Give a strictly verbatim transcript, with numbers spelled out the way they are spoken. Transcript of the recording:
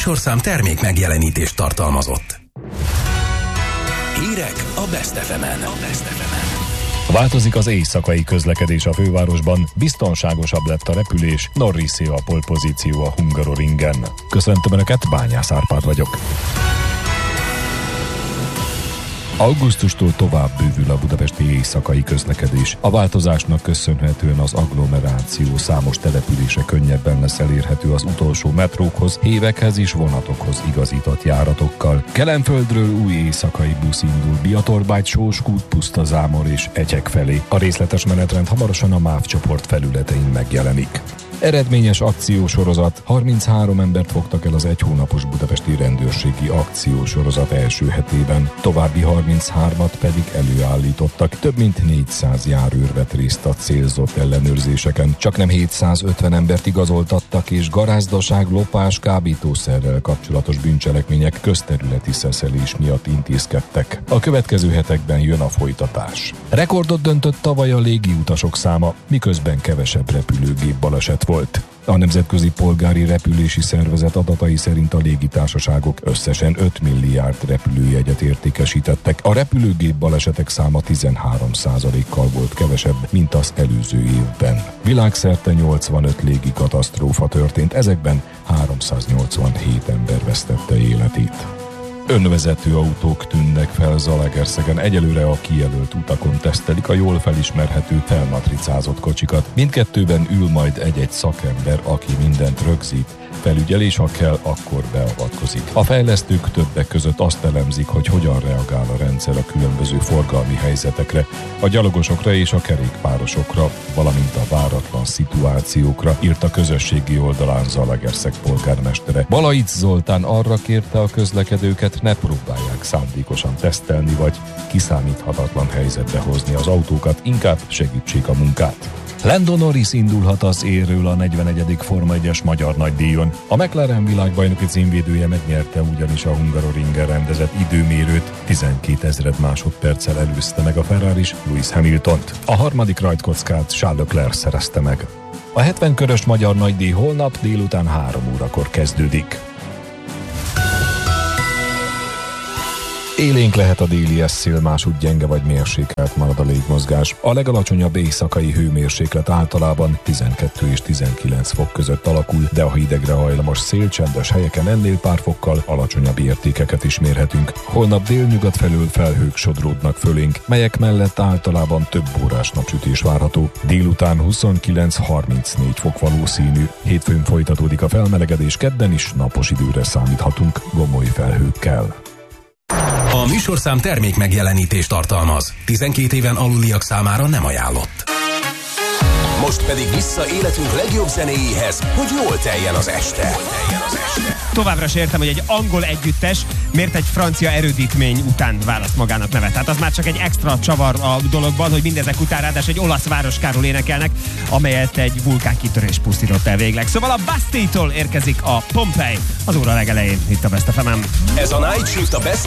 műsorszám termék megjelenítést tartalmazott. Hírek a Best ef emen. Változik az éjszakai közlekedés a fővárosban, biztonságosabb lett a repülés, Norrisé a polpozíció a Hungaroringen. Köszöntöm Önöket, Bányász Árpád vagyok. Augusztustól tovább bővül a budapesti éjszakai közlekedés. A változásnak köszönhetően az agglomeráció számos települése könnyebben lesz elérhető az utolsó metrókhoz, hévekhez és vonatokhoz igazított járatokkal. Kelenföldről új éjszakai busz indul Biatorbágy, Sóskút, Pusztazámor és Egyek felé. A részletes menetrend hamarosan a MÁV csoport felületein megjelenik. Eredményes akciósorozat, harminchárom embert fogtak el az egy hónapos budapesti rendőrségi akciósorozat első hetében, további harminchármat pedig előállítottak, több mint négyszáz járőr vett részt a célzott ellenőrzéseken, csaknem hétszázötven embert igazoltattak, és garázdaság, lopás, kábítószerrel kapcsolatos bűncselekmények közterületi szeszelés miatt intézkedtek. A következő hetekben jön a folytatás. Rekordot döntött tavaly a légiutasok száma, miközben kevesebb repülőgép baleset volt. A Nemzetközi Polgári Repülési Szervezet adatai szerint a légitársaságok összesen öt milliárd repülőjegyet értékesítettek. A repülőgép balesetek száma tizenhárom százalékkal volt kevesebb, mint az előző évben. Világszerte nyolcvanöt légi katasztrófa történt, ezekben háromszáznyolcvanhét ember vesztette életét. Önvezető autók tűnnek fel Zalaegerszegen, egyelőre a kijelölt utakon tesztelik a jól felismerhető, felmatricázott kocsikat. Mindkettőben ül majd egy-egy szakember, aki mindent rögzít, felügyel, és ha kell, akkor beavatkozik. A fejlesztők többek között azt elemzik, hogy hogyan reagál a rendszer a különböző forgalmi helyzetekre, a gyalogosokra és a kerékpárosokra, valamint a váratlan szituációkra, írt a közösségi oldalán Zalaegerszeg polgármestere. Balaic Zoltán arra kérte a közlekedőket, ne próbálják szándékosan tesztelni vagy kiszámíthatatlan helyzetbe hozni az autókat, inkább segítsék a munkát. Lando Norris indulhat az élről a negyvenegyedik Forma egyes magyar nagydíjon. A McLaren világbajnoki címvédője megnyerte ugyanis a Hungaroringen rendezett időmérőt, tizenkét ezred másodperccel előzte meg a Ferraris Lewis Hamiltont. A harmadik rajtkockát Charles Leclerc szerezte meg. A hetven körös magyar nagydíj holnap délután három órakor kezdődik. Élénk lehet a déli eszél, másútt gyenge vagy mérsékelt marad a légmozgás. A legalacsonyabb éjszakai hőmérséklet általában tizenkettő és tizenkilenc fok között alakul, de a hidegre hajlamos szél csendes helyeken ennél pár fokkal alacsonyabb értékeket is mérhetünk. Holnap délnyugat felől felhők sodródnak fölénk, melyek mellett általában több órás napsütés várható. Délután huszonkilenc-harmincnégy fok valószínű. Hétfőn folytatódik a felmelegedés, kedden is napos időre számíthatunk gomoly felhőkkel. A műsorszám termék megjelenítést tartalmaz. tizenkét éven aluliak számára nem ajánlott. Most pedig vissza életünk legjobb zenéjéhez, hogy jól teljen az este. Továbbra sem értem, hogy egy angol együttes miért egy francia erődítmény után választ magának nevet. Tehát az már csak egy extra csavar a dologban, hogy mindezek után ráadásul egy olasz városkáról énekelnek, amelyet egy vulkánkitörés pusztított el végleg. Szóval a Bastille-tól érkezik a Pompeii az óra legelején itt a Best ef emen. Ez a Night Shift a Best